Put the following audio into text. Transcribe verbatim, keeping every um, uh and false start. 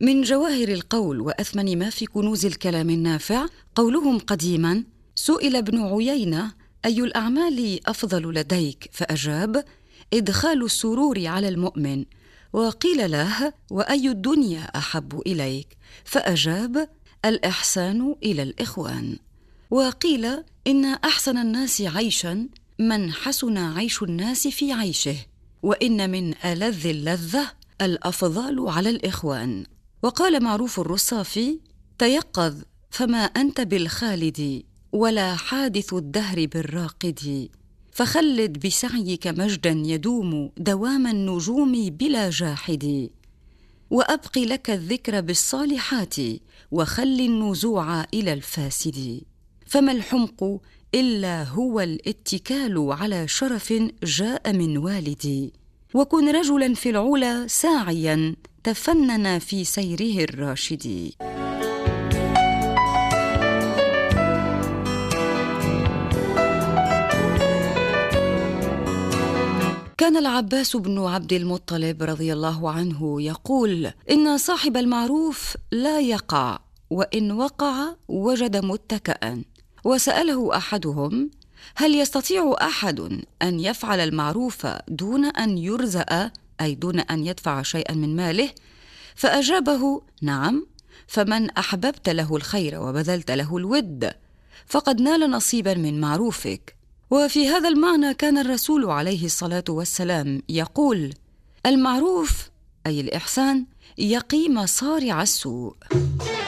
من جواهر القول وأثمن ما في كنوز الكلام النافع قولهم قديما: سئل ابن عيينة: أي الأعمال أفضل لديك؟ فأجاب: إدخال السرور على المؤمن. وقيل له: وأي الدنيا أحب إليك؟ فأجاب: الإحسان إلى الإخوان. وقيل إن أحسن الناس عيشا من حسن عيش الناس في عيشه، وإن من ألذ اللذة الأفضال على الإخوان. وقال معروف الرصافي: تيقظ فما أنت بالخالد، ولا حادث الدهر بالراقد، فخلد بسعيك مجدا يدوم دوام النجوم بلا جاحد، وأبق لك الذكر بالصالحات، وخل النزوع إلى الفاسد، فما الحمق إلا هو الاتكال على شرف جاء من والدي، وكن رجلا في العلا ساعيا تفنن في سيره الراشد. كان العباس بن عبد المطلب رضي الله عنه يقول: إن صاحب المعروف لا يقع، وإن وقع وجد متكئا. وسأله أحدهم: هل يستطيع أحد أن يفعل المعروف دون أن يرزق، أي دون أن يدفع شيئا من ماله؟ فأجابه: نعم، فمن أحببت له الخير وبذلت له الود فقد نال نصيبا من معروفك. وفي هذا المعنى كان الرسول عليه الصلاة والسلام يقول: المعروف أي الإحسان يقي مصارع السوء.